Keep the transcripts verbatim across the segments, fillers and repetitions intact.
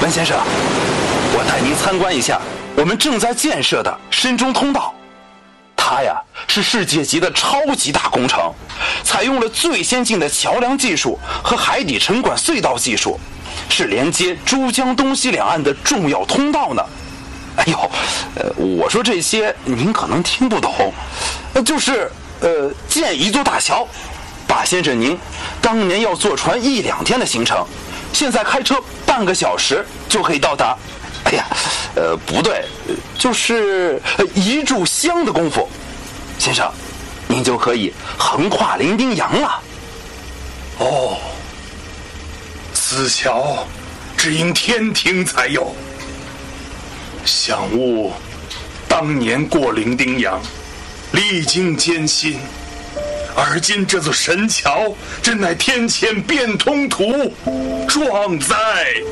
文先生，我带您参观一下我们正在建设的深中通道。它呀是世界级的超级大工程，采用了最先进的桥梁技术和海底沉管隧道技术，是连接珠江东西两岸的重要通道呢。哎呦，呃，我说这些您可能听不懂，呃，就是呃建一座大桥，把先生您当年要坐船一两天的行程，现在开车半个小时就可以到达。哎呀，呃，不对，就是一炷香的功夫，先生，您就可以横跨伶仃洋了。 哦，此桥只应天庭才有，想悟当年过伶仃洋，历经艰辛，而今这座神桥真乃天堑变通途，壮哉！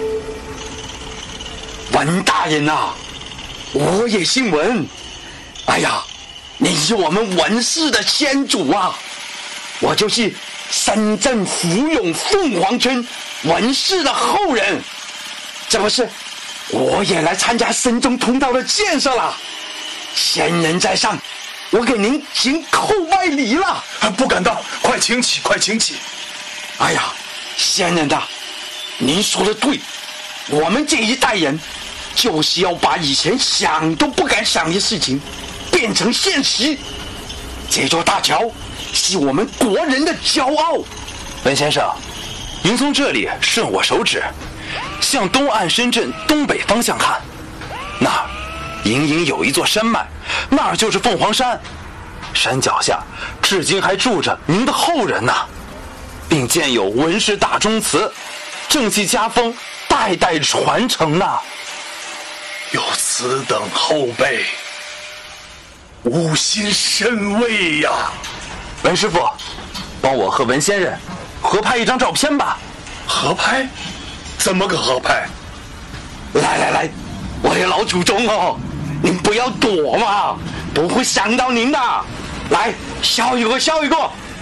文大人呐、啊，我也姓文。哎呀，你是我们文氏的先祖啊！我就是深圳福永凤凰村文氏的后人。这不是，我也来参加深中通道的建设了。先人在上，我给您行叩拜礼了。 不敢当，快请起，快请起。 哎呀，先人呐，您说的对，我们这一代人就是要把以前想都不敢想的事情变成现实。这座大桥是我们国人的骄傲。 文先生，您从这里顺我手指，向东岸深圳东北方向看，那儿隐隐有一座山脉，那儿就是凤凰山。山脚下至今还住着您的后人呢，并建有文氏大宗祠，正气家风代代传承呢。 有此等后辈，吾心甚慰呀！ 文师傅，帮我和文先生合拍一张照片吧。 合拍？怎么个合拍？ 来来来，我的老祖宗哦，您不要躲嘛，不会伤到您的。来，笑一个，笑一个。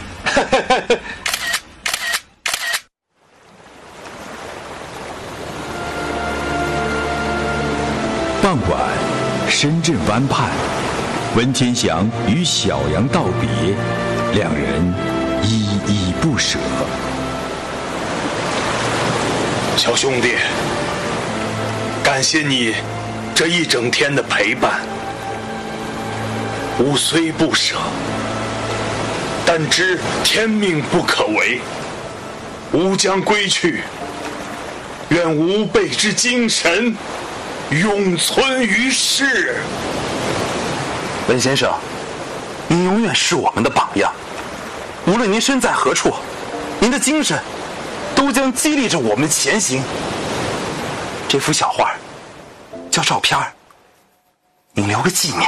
傍晚，深圳湾畔，文天祥与小杨道别，两人依依不舍。 小兄弟，感谢你这一整天的陪伴。吾虽不舍，但知天命不可违，吾将归去。愿吾辈之精神永存于世。 文先生，您永远是我们的榜样，无论您身在何处，您的精神都将激励着我们前行。这幅小画叫照片，您留个纪念。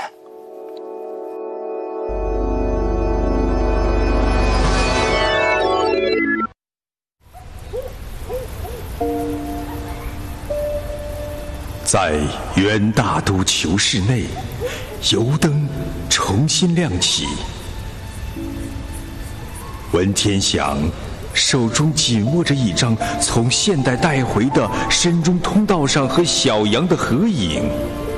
在元大都囚室内，油灯重新亮起。文天祥手中紧握着一张从现代带回的深中通道上和小杨的合影，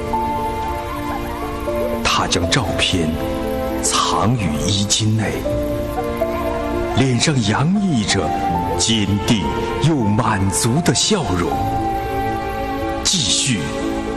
他将照片藏于衣襟内，脸上洋溢着坚定又满足的笑容。继续